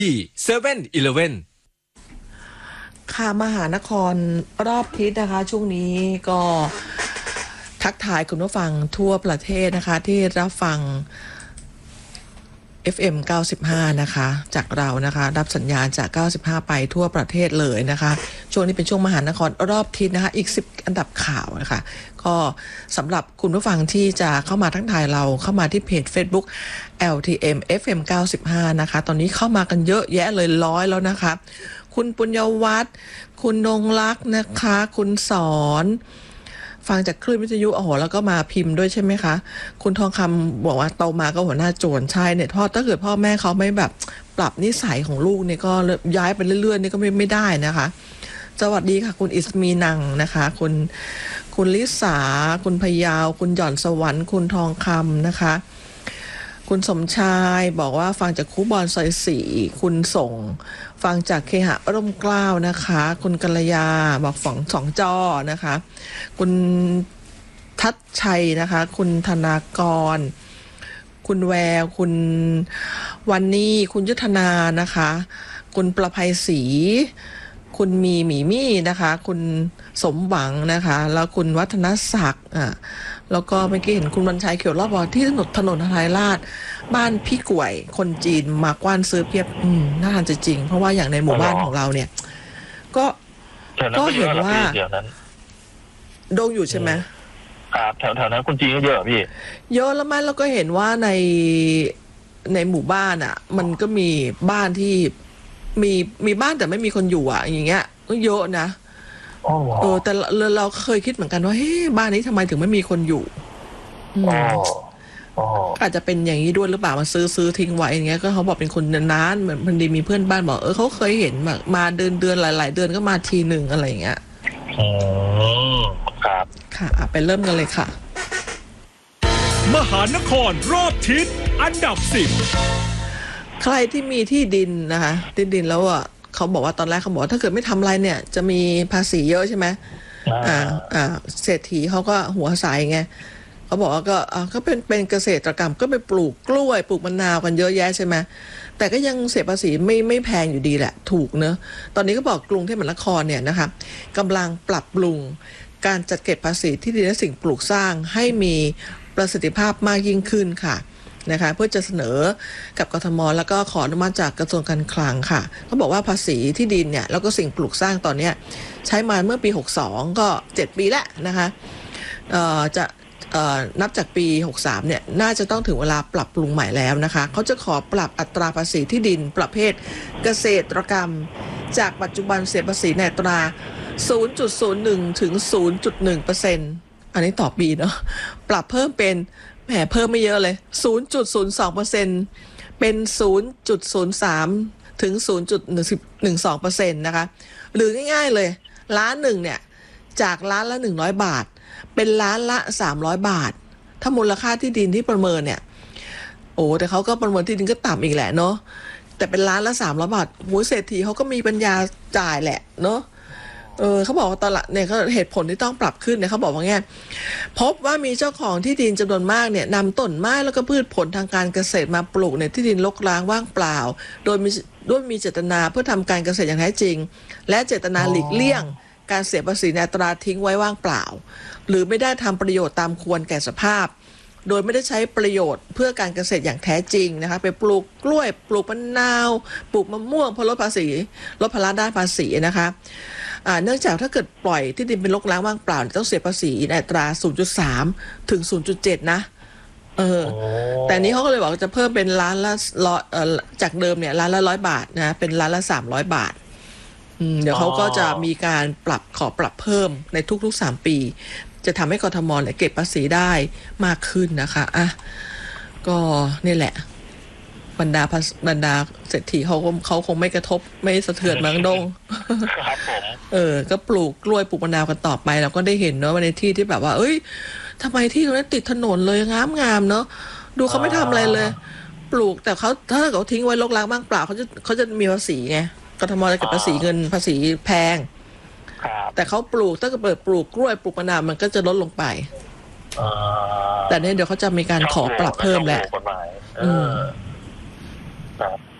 ที่7-Eleven ค่ะมหานครรอบทิศนะคะช่วงนี้ก็ทักทายคุณผู้ฟังทั่วประเทศนะคะที่รับฟัง FM 95นะคะจากเรานะคะรับสัญญาณจาก95ไปทั่วประเทศเลยนะคะช่วงนี้เป็นช่วงมหานครรอบทิศนะคะอีก10อันดับข่าวนะคะก็สำหรับคุณผู้ฟังที่จะเข้ามาทักทายเราเข้ามาที่เพจ Facebook LTM FM 95นะคะตอนนี้เข้ามากันเยอะแยะเลย100แล้วนะคะคุณปุญญวัฒน์คุณนงลักษณ์นะคะคุณสอนฟังจากคลื่นวิทยุแล้วก็มาพิมพ์ด้วยใช่ไหมคะคุณทองคำบอกว่าโตมาก็หัวหน้าโจรใช่เนี่ยถ้าเกิดพ่อแม่เขาไม่แบบปรับนิสัยของลูกเนี่ยก็ย้ายไปเรื่อยๆนี่ก็ไม่ได้นะคะสวัสดีค่ะคุณอิสมีนังนะคะคุณลิสาคุณพยาวคุณหย่อนสวรรค์คุณทองคำนะคะคุณสมชายบอกว่าฟังจากคูบอลซอย4คุณส่งฟังจากเคหะร่มเกล้านะคะคุณกัลยาบอกสองจอนะคะคุณทัชชัยนะคะคุณธนากรคุณแววคุณวันนี้คุณยุทธนานะคะคุณประภัยศรีคุณหมีมี่นะคะคุณสมหวังนะคะแล้วคุณวัฒนศักดิ์แล้วก็เมื่อกี้เห็นคุณบรรชัยเขียวรอบบอกที่ถนนทายราชบ้านพี่ก่วยคนจีนมากว้านซื้อเพียบน่าทานจริงเพราะว่าอย่างในหมู่บ้านของเราเนี่ยก็เห็นว่าโด่งอยู่ใช่ไหมครับแถวนั้นคนจีนก็เยอะพี่เยอะแล้วมันเราก็เห็นว่าในหมู่บ้านมันก็มีบ้านที่มีบ้านแต่ไม่มีคนอยู่อย่างเงี้ยก็เยอะนะแต่เราเคยคิดเหมือนกันว่าเฮ้บ้านนี้ทำไมถึงไม่มีคนอยู่อาจจะเป็นอย่างนี้ด้วยหรือเปล่ามาซื้อทิ้งไว้อย่างเงี้ยก็เขาบอกเป็นคนนานเหมือนมันดีมีเพื่อนบ้านบอกเขาเคยเห็นแบบมาเดือนหลายๆเดือนก็มาทีหนึ่งอะไรอย่างเงี้ยครับค่ะไปเริ่มกันเลยค่ะมหานครรอบทิศอันดับ10 ใครที่มีที่ดินนะคะดินแล้วเขาบอกว่าตอนแรกเขาบอกว่าถ้าเกิดไม่ทำอะไรเนี่ยจะมีภาษีเยอะใช่ไหมเศรษฐีเขาก็หัวใสไงเขาบอกว่าก็เป็นเกษตรกรรมก็ไปปลูกกล้วยปลูกมะนาวกันเยอะแยะใช่ไหมแต่ก็ยังเสียภาษีไม่แพงอยู่ดีแหละถูกเนอะตอนนี้ก็บอกกรุงเทพมหานครเนี่ยนะคะกำลังปรับปรุงการจัดเก็บภาษีที่ดินและสิ่งปลูกสร้างให้มีประสิทธิภาพมากยิ่งขึ้นค่ะนะคะเพื่อจะเสนอกับกทมแล้วก็ขออนุมัติจากกระทรวงการคลังค่ะเขาบอกว่าภาษีที่ดินเนี่ยแล้วก็สิ่งปลูกสร้างตอนนี้ใช้มาเมื่อปี62ก็7ปีแล้วนะคะจะนับจากปี63เนี่ยน่าจะต้องถึงเวลาปรับปรุงใหม่แล้วนะคะเขาจะขอปรับอัตราภาษีที่ดินประเภทเกษตรกรรมจากปัจจุบันเสียภาษีในอัตรา 0.01 ถึง 0.1% อันนี้ต่อปีเนาะปรับเพิ่มเป็นเพิ่มไม่เยอะเลย 0.02% เป็น 0.03 ถึง 0.12% นะคะหรือง่ายๆเลยล้านหนึ่งเนี่ยจากล้านละ100 บาทเป็นล้านละ300 บาทถ้ามูลค่าที่ดินที่ประเมินเนี่ยแต่เขาก็ประเมินที่ดินก็ต่ำอีกแหละเนาะแต่เป็นล้านละ300 บาทโหเศรษฐีเขาก็มีปัญญาจ่ายแหละเนาะเขาบอกว่าตอนละเนี่ยเขาเหตุผลที่ต้องปรับขึ้นเนี่ยเขาบอกว่าไงพบว่ามีเจ้าของที่ดินจำนวนมากเนี่ยนำต้นไม้แล้วก็พืชผลทางการเกษตรมาปลูกในที่ดินรกร้างว่างเปล่าโดยมีเจตนาเพื่อทำการเกษตรอย่างแท้จริงและเจตนาหลีกเลี่ยงการเสียภาษีในอัตราทิ้งไว้ว่างเปล่าหรือไม่ได้ทำประโยชน์ตามควรแก่สภาพโดยไม่ได้ใช้ประโยชน์เพื่อการเกษตรอย่างแท้จริงนะคะไปปลูกกล้วยปลูกมะนาวปลูกมะม่วงเพื่อลดภาระด้านภาษีนะคะเนื่องจากถ้าเกิดปล่อยที่ดินเป็นรกร้างว่างเปล่าต้องเสียภาษีในอัตรา 0.3 ถึง 0.7 นะแต่นี้เขาก็เลยบอกจะเพิ่มเป็นล้านละจากเดิมเนี่ยล้านละ100 บาทนะเป็นล้านละ300 บาทเดี๋ยวเขาก็จะมีการขอปรับเพิ่มในทุกๆ3 ปีจะทำให้กทมเนี่ยเก็บภาษีได้มากขึ้นนะคะก็นี่แหละบรรดาเศรษฐีเขาคงไม่กระทบไม่สะเทือนมั้งดงครับผมก็ปลูกกล้วยปลูกมะนาวกันต่อไปเราก็ได้เห็นเนาะในที่ที่แบบว่าทำไมที่ตรงนั้นติดถนนเลยงามเนาะดูเขาไม่ทำอะไรเลยปลูกแต่ถ้าเขาทิ้งไว้รกร้างบ้างเปล่าเขาจะมีภาษีไงกทมจะเก็บภาษีเงินภาษีแพงแต่เขาปลูกถ้าเกิดปลูกกล้วยปลูกมะนาวมันก็จะลดลงไปแต่เนี่ยเดี๋ยวเขาจะมีการขอปรับเพิ่มแหละ